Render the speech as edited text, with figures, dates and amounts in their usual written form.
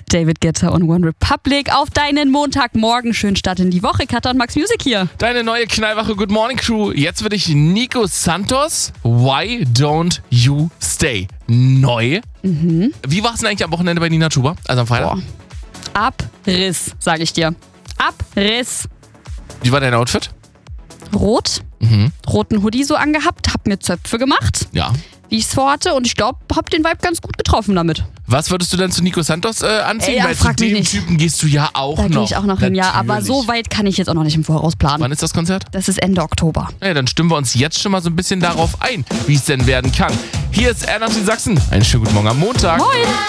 David Guetta und One Republic auf deinen Montagmorgen. Schönen Start in die Woche. Katha und Max Music hier. Deine neue knallwache Good Morning Crew. Jetzt würde ich Nico Santos, Why Don't You Stay? Neu. Wie war es denn eigentlich am Wochenende bei Nina Chuba? Also am Freitag? Boah. Abriss, sage ich dir. Abriss. Wie war dein Outfit? Rot. Roten Hoodie so angehabt, hab mir Zöpfe gemacht, Ja. wie ich es vorhatte, und ich glaube, hab den Vibe ganz gut getroffen damit. Was würdest du denn zu Nico Santos anziehen? Ja, Weil zu frag mich dem nicht. Typen gehst du ja auch Da noch. gehe ich auch noch hin, ja, aber Natürlich. so weit kann ich jetzt auch noch nicht im Voraus planen. Wann ist das Konzert? Das ist Ende Oktober. Ja, dann stimmen wir uns jetzt schon mal so ein bisschen darauf ein, wie es denn werden kann. Hier ist Ernst in Sachsen. Einen schönen guten Morgen am Montag. Moin!